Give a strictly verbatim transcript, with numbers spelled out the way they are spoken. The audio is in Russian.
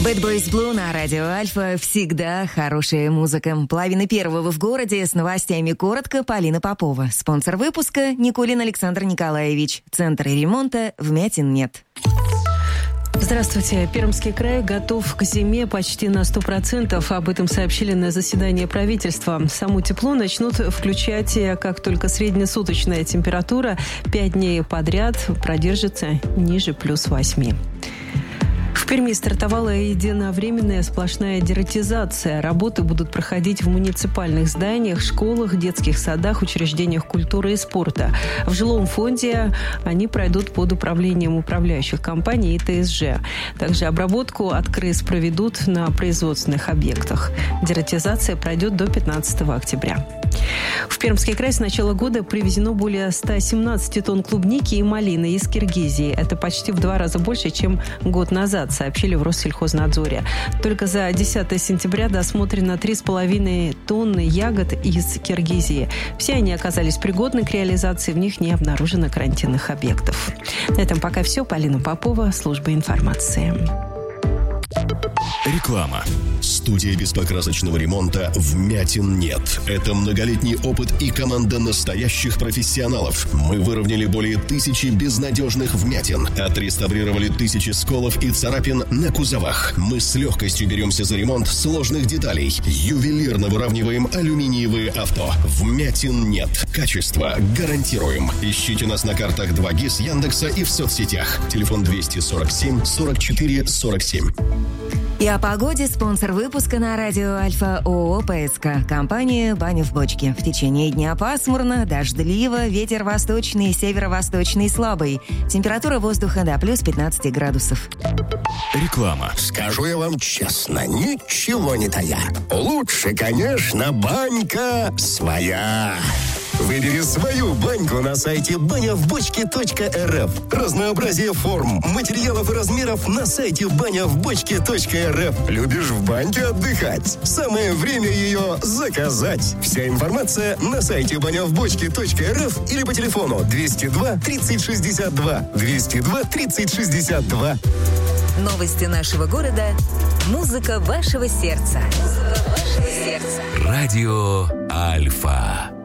Bad Boys Blue на радио Альфа. Всегда хорошая музыка. Половина первого в городе. С новостями коротко. Полина Попова. Спонсор выпуска — Никулин Александр Николаевич. Центр ремонта «Вмятин нет». Здравствуйте. Пермский край готов к зиме почти на сто процентов. Об этом сообщили на заседании правительства. Само тепло начнут включать, как только среднесуточная температура пять дней подряд продержится ниже плюс восьми. В Перми стартовала единовременная сплошная дератизация. Работы будут проходить в муниципальных зданиях, школах, детских садах, учреждениях культуры и спорта. В жилом фонде они пройдут под управлением управляющих компаний и ТСЖ. Также обработку от крыс проведут на производственных объектах. Дератизация пройдет до пятнадцатого октября. В Пермский край с начала года привезено более ста семнадцати тонн клубники и малины из Киргизии. Это почти в два раза больше, чем год назад, сообщили в Россельхознадзоре. Только за десятое сентября досмотрено три с половиной тонны ягод из Киргизии. Все они оказались пригодны к реализации, в них не обнаружено карантинных объектов. На этом пока все. Полина Попова, служба информации. Реклама. Студия беспокрасочного ремонта «Вмятин нет». Это многолетний опыт и команда настоящих профессионалов. Мы выровняли более тысячи безнадежных вмятин, отреставрировали тысячи сколов и царапин на кузовах. Мы с легкостью беремся за ремонт сложных деталей. Ювелирно выравниваем алюминиевые авто. «Вмятин нет». Качество гарантируем. Ищите нас на картах два гис Яндекса и в соцсетях. Телефон двести сорок семь сорок четыре сорок семь. И о погоде. Спонсор выпуска на радио Альфа ООО ПСК. Компания «Баня в бочке». В течение дня пасмурно, дождливо, ветер восточный, северо-восточный слабый. Температура воздуха до плюс пятнадцати градусов. Реклама. Скажу я вам честно, ничего не тая. Лучше, конечно, банька своя. Выбери свою баньку на сайте баня в бочке точка эр эф. Разнообразие форм, материалов и размеров на сайте баня в бочке точка эр эф. Любишь в баньке отдыхать? Самое время ее заказать. Вся информация на сайте баня в бочке точка эр эф или по телефону двести два тридцать шестьдесят два. двести два тридцать шестьдесят два. Новости нашего города. Музыка вашего сердца. Музыка вашего сердца. Радио Альфа.